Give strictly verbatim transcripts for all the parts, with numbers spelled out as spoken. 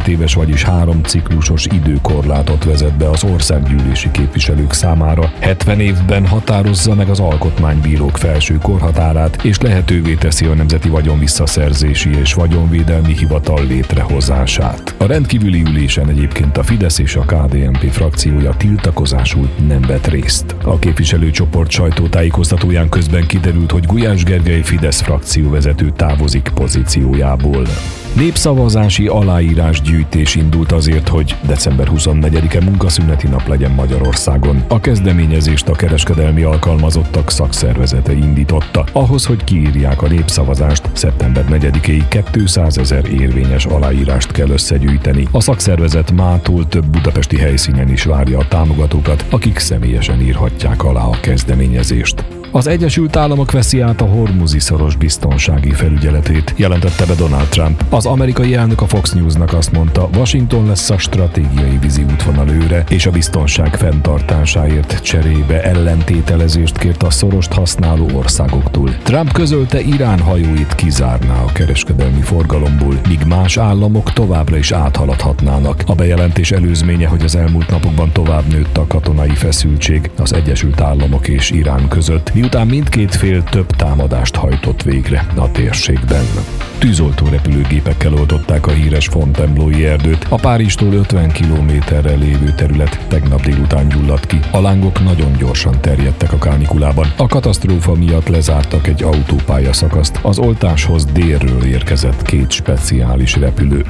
öt éves, vagyis három ciklusos időkorlátot vezet be az országgyűlési képviselők számára. hetven évben határozza meg az alkotmánybírók felső korhatárát, és lehetővé teszi a Nemzeti Vagyonvisszaszerzési és Vagyonvédelmi Hivatal létrehozását. A rendkívüli ülésen egyébként a Fidesz és a ká dé en pé frakciója tiltakozásul nem vett részt. A képviselőcsoport sajtótájékoztatóján közben kiderült, hogy Gulyás Gergely Fidesz frakcióvezető távozik pozíciójából. Népszavazási aláírásgyűjtés indult azért, hogy december huszonnegyedike munkaszüneti nap legyen Magyarországon. A kezdeményezést a kereskedelmi alkalmazottak szakszervezete indította. Ahhoz, hogy kiírják a népszavazást, szeptember negyedikéig kétszázezer érvényes aláírást kell összegyűjteni. A szakszervezet mától több budapesti helyszínen is várja a támogatókat, akik személyesen írhatják alá a kezdeményezést. Az Egyesült Államok veszi át a Hormuzi-szoros biztonsági felügyeletét, jelentette be Donald Trump. Az amerikai elnök a Fox Newsnak azt mondta, Washington lesz a stratégiai vízi útvonal őre, és a biztonság fenntartásáért cserébe ellentételezést kért a szorost használó országoktól. Trump közölte, Irán hajóit kizárná a kereskedelmi forgalomból, míg más államok továbbra is áthaladhatnának. A bejelentés előzménye, hogy az elmúlt napokban tovább nőtt a katonai feszültség az Egyesült Államok és Irán között, miután mindkét fél több támadást hajtott végre a térségben. Tűzoltó repülőgépekkel oldották a híres Fontainebleau-i erdőt. A Párizstól ötven kilométerre lévő terület tegnap délután gyulladt ki. A lángok nagyon gyorsan terjedtek a kánikulában. A katasztrófa miatt lezártak egy autópálya szakaszt. Az oltáshoz délről érkezett két speciális repülő.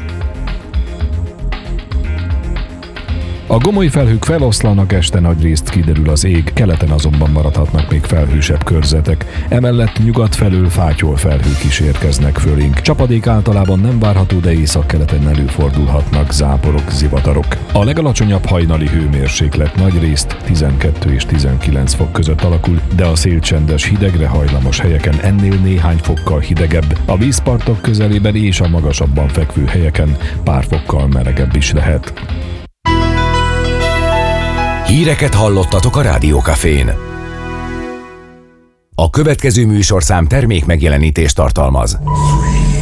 A gomoly felhők feloszlanak, este nagyrészt kiderül az ég, keleten azonban maradhatnak még felhősebb körzetek. Emellett nyugat felől fátyol felhők is érkeznek fölénk. Csapadék általában nem várható, de északkeleten előfordulhatnak záporok, zivatarok. A legalacsonyabb hajnali hőmérséklet nagyrészt tizenkettő és tizenkilenc fok között alakul, de a szélcsendes, hidegre hajlamos helyeken ennél néhány fokkal hidegebb. A vízpartok közelében és a magasabban fekvő helyeken pár fokkal melegebb is lehet. Híreket hallottatok a Rádió Cafén. A következő műsorszám termék megjelenítést tartalmaz.